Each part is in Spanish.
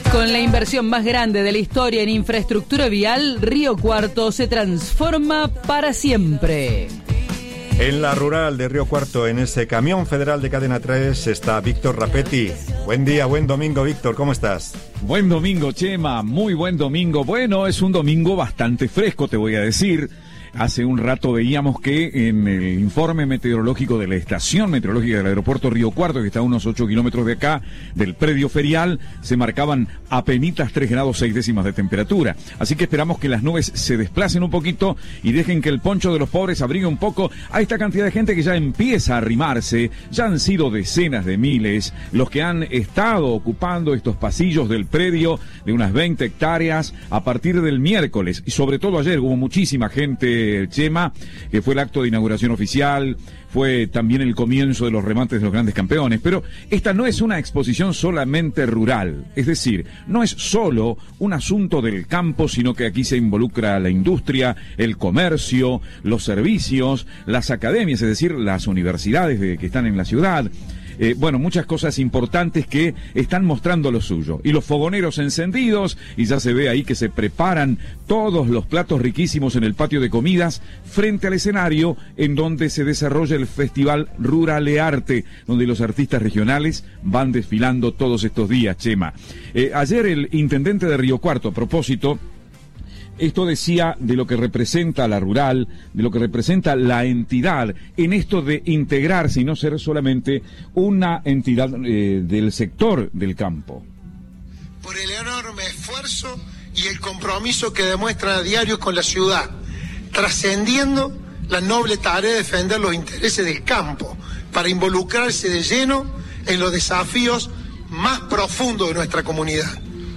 Con la inversión más grande de la historia en infraestructura vial, Río Cuarto se transforma para siempre. En la rural de Río Cuarto, en ese camión federal de Cadena 3, está Víctor Rapetti. Buen día, buen domingo, Víctor, ¿cómo estás? Buen domingo, Chema, muy buen domingo. Bueno, es un domingo bastante fresco, te voy a decir. Hace un rato veíamos que en el informe meteorológico de la estación meteorológica del aeropuerto Río Cuarto, que está a unos 8 kilómetros de acá, del predio ferial, se marcaban apenitas 3 grados 6 décimas de temperatura. Así que esperamos que las nubes se desplacen un poquito y dejen que el poncho de los pobres abrigue un poco a esta cantidad de gente que ya empieza a arrimarse. Ya han sido decenas de miles los que han estado ocupando estos pasillos del predio de unas 20 hectáreas a partir del miércoles. Y sobre todo ayer hubo muchísima gente, Chema, que fue el acto de inauguración oficial, fue también el comienzo de los remates de los grandes campeones, pero esta no es una exposición solamente rural, es decir, no es solo un asunto del campo, sino que aquí se involucra la industria, el comercio, los servicios, las academias, es decir, las universidades que están en la ciudad. Bueno, muchas cosas importantes que están mostrando lo suyo. Y los fogoneros encendidos, y ya se ve ahí que se preparan todos los platos riquísimos en el patio de comidas, frente al escenario en donde se desarrolla el Festival Ruralearte, donde los artistas regionales van desfilando todos estos días, Chema. Ayer el intendente de Río Cuarto, a propósito, esto decía de lo que representa la rural, de lo que representa la entidad, en esto de integrarse y no ser solamente una entidad del sector del campo. Por el enorme esfuerzo y el compromiso que demuestran a diario con la ciudad, trascendiendo la noble tarea de defender los intereses del campo, para involucrarse de lleno en los desafíos más profundos de nuestra comunidad.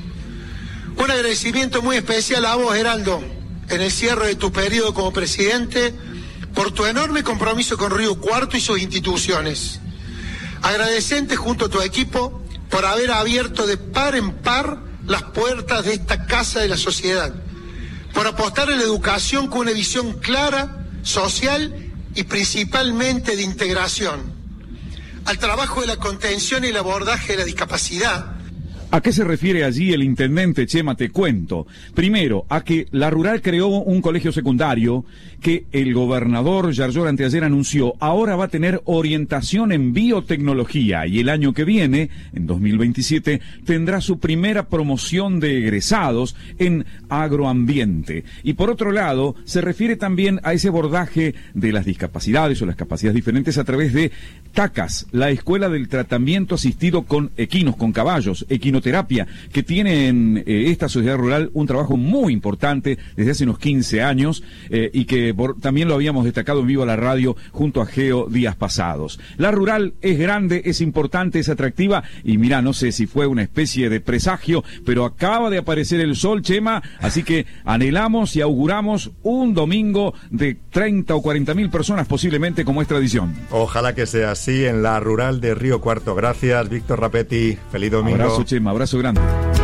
Un agradecimiento muy especial a vos, Heraldo, en el cierre de tu periodo como presidente, por tu enorme compromiso con Río Cuarto y sus instituciones. Agradecente junto a tu equipo por haber abierto de par en par las puertas de esta casa de la sociedad, por apostar en la educación con una visión clara, social y principalmente de integración, al trabajo de la contención y el abordaje de la discapacidad. ¿A qué se refiere allí el intendente, Chema? Te cuento. Primero, a que la rural creó un colegio secundario que el gobernador Yarlor anteayer anunció. Ahora va a tener orientación en biotecnología y el año que viene, en 2027, tendrá su primera promoción de egresados en agroambiente. Y por otro lado, se refiere también a ese abordaje de las discapacidades o las capacidades diferentes a través de TACAS, la Escuela del Tratamiento Asistido con Equinos, con caballos, equinoterapia, que tiene en esta sociedad rural un trabajo muy importante desde hace unos 15 años y que también lo habíamos destacado en vivo a la radio junto a Geo días pasados. La rural es grande, es importante, es atractiva y mira, no sé si fue una especie de presagio, pero acaba de aparecer el sol, Chema, así que anhelamos y auguramos un domingo de 30 o 40 mil personas posiblemente, como es tradición. Ojalá que sea así en la rural de Río Cuarto. Gracias, Víctor Rapetti. Feliz domingo. Abrazo, Chema, abrazo grande.